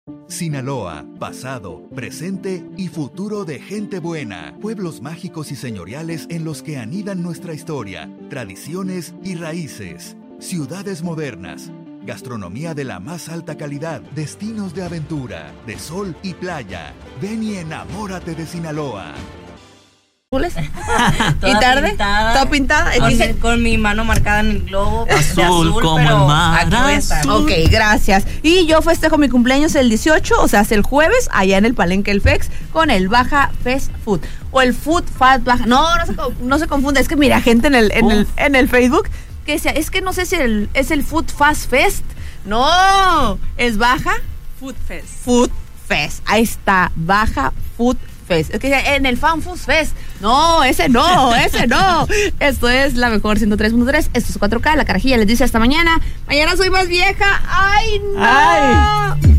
Sinaloa, pasado, presente y futuro de gente buena. Pueblos mágicos y señoriales en los que anidan nuestra historia, tradiciones y raíces. Ciudades modernas. Gastronomía de la más alta calidad. Destinos de aventura, de sol y playa. Ven y enamórate de Sinaloa. ¿Y tarde? ¿Toda pintada? Con mi mano marcada en el globo. Azul como el mar. Ok, gracias. Y yo festejo mi cumpleaños el 18, o sea, el jueves, allá en el Palenque El Fex, con el Baja Fest Food. O el Food Fat Baja. No se confunda. Es que mira, gente en el Facebook que decía, es que no sé si es el Food Fast Fest. No, es Baja Food Fest. Food Fest. Ahí está, Baja Food Fest. Es que en el Fan Food Fest. No, ese no. Esto es la mejor 103.3. Esto es 4K. La carajilla les dice hasta mañana. Mañana soy más vieja. ¡Ay, no! Ay.